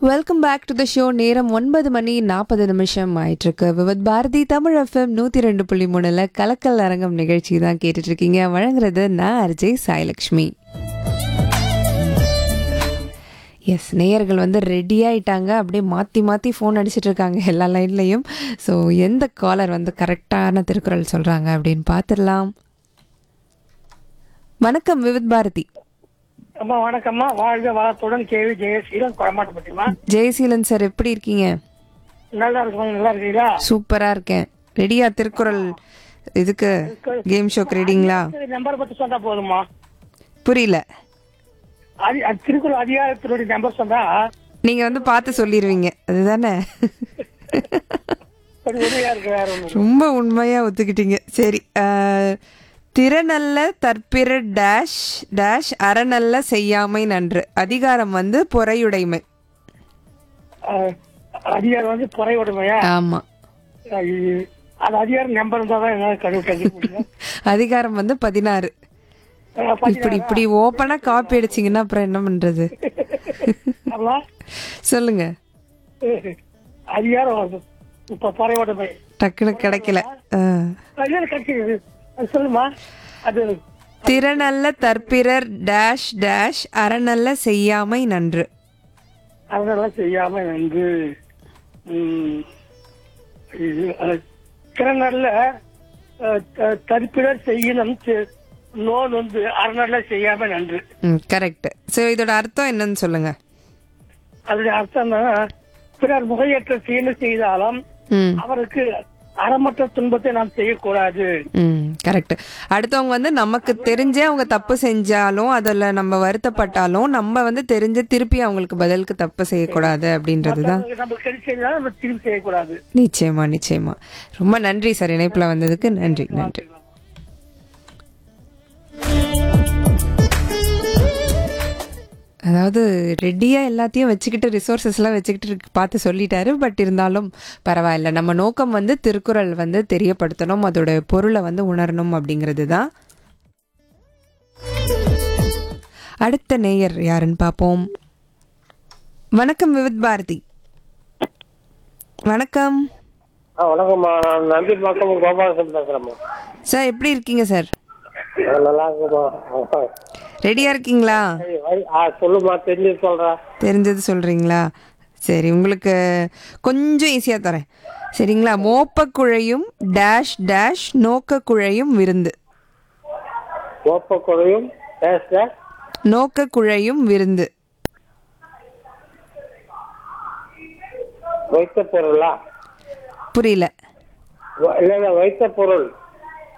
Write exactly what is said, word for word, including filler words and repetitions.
Welcome back to the show. நேரம் ஒன்பது மணி நாற்பது நிமிஷம் ஆயிட்டிருக்கு. விவத் பாரதி தமிழ் எஃப்எம் நூற்றி ரெண்டு புள்ளி மூணில் கலக்கல் அரங்கம் நிகழ்ச்சி தான் கேட்டுட்ருக்கீங்க. வழங்குறது நான் அர்ஜே சாய்லக்ஷ்மி. எஸ், நேயர்கள் வந்து ரெடி ஆகிட்டாங்க. அப்படியே மாற்றி மாற்றி ஃபோன் அடிச்சிட்டு இருக்காங்க எல்லா லைன்லேயும். ஸோ எந்த காலர் வந்து கரெக்டான திருக்குறள் சொல்கிறாங்க அப்படின்னு பார்த்துடலாம். வணக்கம் விவித் பாரதி. அம்மா வணக்கம்மா. வாழ்க வளத்துடன் கேவி ஜெயசீலன் குழமாட்டப்பட்டிமா. ஜெயசீலன் சார், எப்படி இருக்கீங்க? நல்லா இருக்குமா? நல்லா இருக்கீங்களா? சூப்பரா இருக்கேன். ரெடியா திருக்குறள் இதுக்கு கேம் ஷோக்கு ரெடிங்களா? நம்பர் பத்தி சொன்னா போதுமா? புரியல. அதி- அது திருக்குறள் அதிகாரத்தினுடைய நம்பர் சொன்னா நீங்க வந்து பார்த்து சொல்லிடுவீங்க, அதுதானே? கொஞ்சம் உதவியா இருக்கு. வேற ஒண்ணு ரொம்ப உண்மையா ஒத்துக்கிட்டீங்க. சரி. அஹ், திறனல்ல தற்பிற டேஷ் டேஷ் அறநல்ல செய்யாமை நன்று. அதிகாரம் வந்து பொறையுடைமை. அஹ், அதிகாரம் வந்து குறை உடைமையா? ஆமா, அஹ், அது அதிகாரம் நம்பர் இருந்தா தான் என்னால கண்டு கண்டுக்க முடியும். அதிகாரம் வந்து பதினாறு. அஹ், இப்படி இப்படி ஓப்பனா காப்பி அடிச்சிங்கன்னா அப்புறம் என்ன பண்றது? ஆமா. சொல்லுங்க. அஹ், அதிகாரம் வந்து இப்ப குறை உடைமை டக்குனு கிடைக்கல. அஹ். அதிகாரம் கிடைச்சிது. அது சொல்லுமா? அது திறனல்ல தற்பிறர் டேஷ் டேஷ் அறநல்ல செய்யாமை நன்று. அதெல்லாம் செய்யாம வந்து ம், இது, அஹ், திறனல்ல அஹ், த- தரிப்பிடர் செய்யணும் செ- நோன் வந்து அறநல்ல செய்யாம நன்று. ம், கரெக்ட். ஸோ இதோட அர்த்தம் என்னன்னு சொல்லுங்க. அதோட அர்த்தம் பிறர் முகையற்ற தீமை செய்தாலும் ம் அவருக்கு அறமற்ற துன்பத்தை நாம் செய்யக்கூடாது. ம் கரெக்ட். அடுத்தவங்க வந்து நமக்கு தெரிஞ்சே அவங்க தப்பு செஞ்சாலும் அதில் நம்ம வருத்தப்பட்டாலும் நம்ம வந்து தெரிஞ்ச திருப்பி அவங்களுக்கு பதிலுக்கு தப்பு செய்யக்கூடாது அப்படின்றது தான். நம்ம கெடு செய்தாலும் நம்ம திரும்பி செய்யக்கூடாது. நிச்சயமா நிச்சயமா. ரொம்ப நன்றி சார், இணைப்பில் வந்ததுக்கு நன்றி நன்றி. அதாவது ரெடியாக எல்லாத்தையும் வச்சுக்கிட்டு ரிசோர்ஸஸ்லாம் வச்சுக்கிட்டு இருக்கு- பார்த்து சொல்லிட்டாரு. பட் இருந்தாலும் பரவாயில்ல. நம்ம நோக்கம் வந்து திருக்குறள் வந்து தெரியப்படுத்தணும், அதோட பொருளை வந்து உணரணும் அப்படிங்கிறது தான். அடுத்த நேயர் யாருன்னு பார்ப்போம். வணக்கம் விவித் பாரதி. வணக்கம் வணக்கம்மா. நான் நம்பி பக்கம் கோபாலசன் பேசுறேம்மா. சார், எப்படி இருக்கீங்க சார்? நல்லா இருக்குமா? ரெடியாக இருக்கீங்களா? சொல்லுமா, தெரிஞ்சு சொல்றேன். தெரிஞ்சது சொல்கிறீங்களா? சரி, உங்களுக்கு கொஞ்சம் ஈஸியாக தரேன், சரிங்களா? மோப்பக்குழையும் டேஷ் டேஷ் நோக்கக்குழையும் விருந்து. கோப்பக்குறையும் பேச நோக்கக்குழையும் விருந்து. வைத்த பொருளா? புரியல. வ- இல்ல இல்ல, வைத்த பொருள்